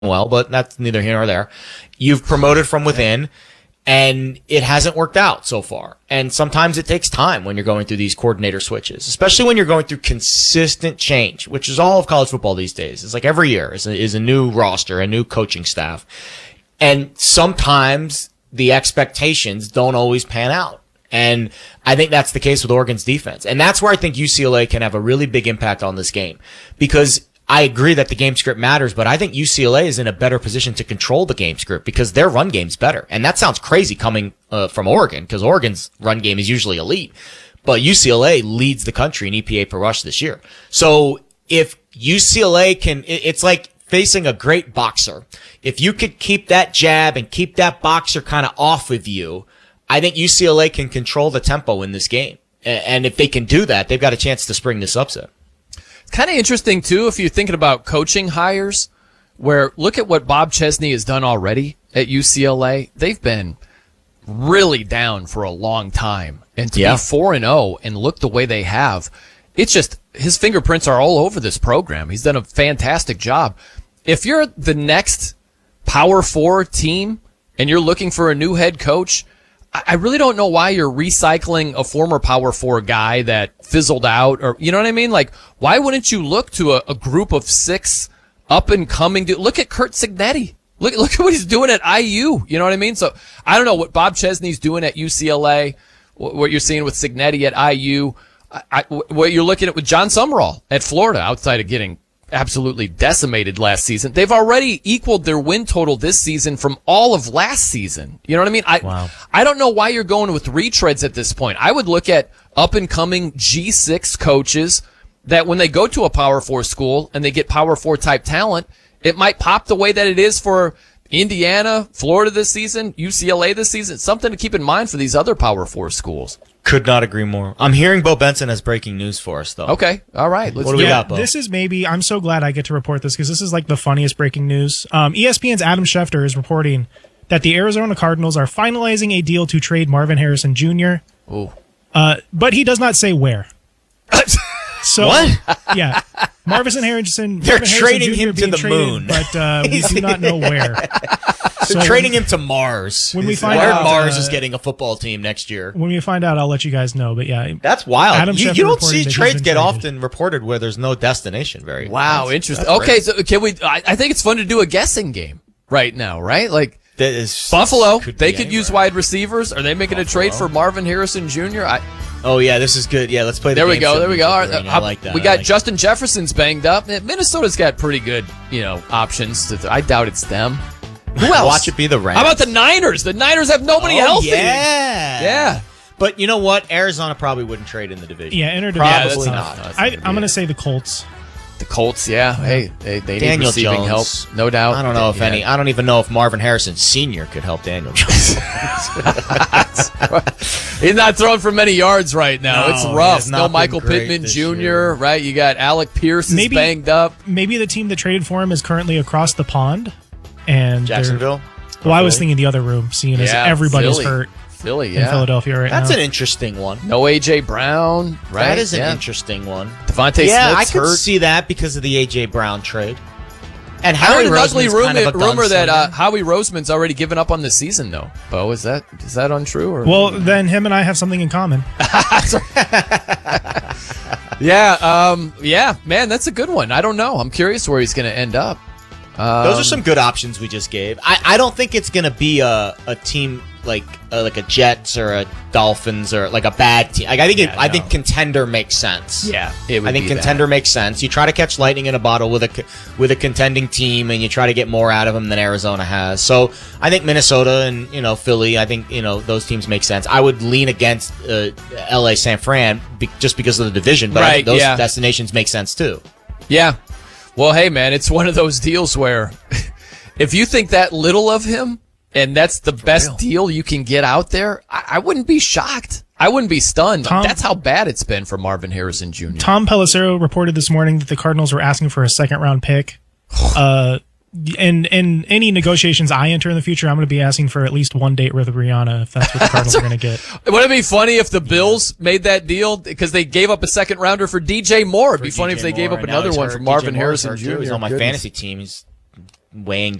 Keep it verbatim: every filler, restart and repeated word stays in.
well, but that's neither here nor there. You've promoted from within, and it hasn't worked out so far. And sometimes it takes time when you're going through these coordinator switches, especially when you're going through consistent change, which is all of college football these days. It's like every year is a, is a new roster, a new coaching staff. And sometimes the expectations don't always pan out. And I think that's the case with Oregon's defense. And that's where I think U C L A can have a really big impact on this game, because I agree that the game script matters, but I think U C L A is in a better position to control the game script because their run game's better. And that sounds crazy coming uh, from Oregon, because Oregon's run game is usually elite. But U C L A leads the country in E P A per rush this year. So if U C L A can, it's like facing a great boxer. If you could keep that jab and keep that boxer kind of off of you, I think U C L A can control the tempo in this game. And if they can do that, they've got a chance to spring this upset. Kind of interesting, too, if you're thinking about coaching hires, where look at what Bob Chesney has done already at U C L A. They've been really down for a long time. And to yeah. be four and oh and look the way they have, it's just his fingerprints are all over this program. He's done a fantastic job. If you're the next Power Four team and you're looking for a new head coach, I really don't know why you're recycling a former Power Four guy that fizzled out, or, you know what I mean? Like, why wouldn't you look to a, a group of six up and coming? Look at Curt Cignetti. Look, look at what he's doing at I U. You know what I mean? So I don't know what Bob Chesney's doing at U C L A, what you're seeing with Cignetti at I U, I, I, what you're looking at with John Summerall at Florida, outside of getting absolutely decimated last season. They've already equaled their win total this season from all of last season. You know what I mean? I, wow. I don't know why you're going with retreads at this point. I would look at up and coming G six coaches that when they go to a Power Four school and they get Power Four type talent, it might pop the way that it is for Indiana, Florida this season, U C L A this season. It's something to keep in mind for these other Power Four schools. Could not agree more. I'm hearing Bo Benson has breaking news for us, though. Okay. All right. Let's what do we yeah, got, Bo? This is maybe, I'm so glad I get to report this because this is like the funniest breaking news. Um, E S P N's Adam Schefter is reporting that the Arizona Cardinals are finalizing a deal to trade Marvin Harrison Junior Ooh. Uh, but he does not say where. So, what? Yeah. Marvin Harrison. They're Marvin trading Harrison him to being the traded, moon. But uh, we do not know where. So They're trading him to Mars. When we Is- find where out, Mars uh, is getting a football team next year. When we find out, I'll let you guys know. But yeah. That's wild. Adam You, Schefter you don't reported see that he's trades been get traded. often reported where there's no destination. Very Wow, that's- interesting. that's Okay, great. so can we? I, I think it's fun to do a guessing game right now, right? Like That is Buffalo, could they be could use anywhere. wide receivers. Are they making a trade Buffalo. for Marvin Harrison Junior? I, Oh yeah, this is good. Yeah, let's play. The there we game go. show There we go. music All right, ring. uh, I like that. We I got like Justin Jefferson's banged up. Minnesota's got pretty good, you know, options. To, I doubt it's them. Who else? Watch it be the Rams. How about the Niners? The Niners have nobody oh, healthy. Yeah, Yeah. But you know what? Arizona probably wouldn't trade in the division. Yeah, interdivision. Yeah, Probably that's not. tough. That's I, gonna be I'm going to it. say the Colts. The Colts. Yeah. Hey, they, they need Daniel receiving Jones. help, no doubt. I don't know if Yeah. any. I don't even know if Marvin Harrison Senior could help Daniel Jones. He's not throwing for many yards right now. No, it's he rough. has not No been Michael great Pittman this Junior year. Right? You got Alec Pierce is Maybe- banged up. Maybe the team that traded for him is currently across the pond. And they're- Jacksonville. Well, I was Philly? thinking the other room, seeing as Yeah, everybody's Philly. hurt Philly, in yeah. Philadelphia right That's now. an interesting one. No A J Brown, right? That is an yeah. interesting one. Devontae yeah, Smith's I could hurt. see that because of the A J Brown trade. And I Howie heard an ugly Roseman's rumor, kind of a rumor that uh, gunslinger. Howie Roseman's already given up on the season, though. Bo, is that is that untrue? Or? Well, then him and I have something in common. yeah, um, yeah, man, that's a good one. I don't know. I'm curious where he's going to end up. Um, Those are some good options we just gave. I, I don't think it's going to be a, a team like uh, like a Jets or a Dolphins or like a bad team. Like I think it, Yeah, I no. think contender makes sense. Yeah, it would I think be contender that. makes sense. You try to catch lightning in a bottle with a c- with a contending team, and you try to get more out of them than Arizona has. So I think Minnesota and you know Philly. I think you know those teams make sense. I would lean against uh, L A San Fran be- just because of the division, but I Right, think those yeah. destinations make sense too. Yeah. Well, hey, man, it's one of those deals where if you think that little of him and that's the best real. deal you can get out there, I, I wouldn't be shocked. I wouldn't be stunned. Tom- That's how bad it's been for Marvin Harrison Junior Tom Pelissero reported this morning that the Cardinals were asking for a second round pick. Uh, in in any negotiations I enter in the future, I'm going to be asking for at least one date with Rihanna if that's what the Cardinals are going to get. Wouldn't it be funny if the Bills made that deal because they gave up a second rounder for D J Moore? It'd be funny if they gave up another one for Marvin Harrison Junior He's on my Goodness. fantasy team. He's weighing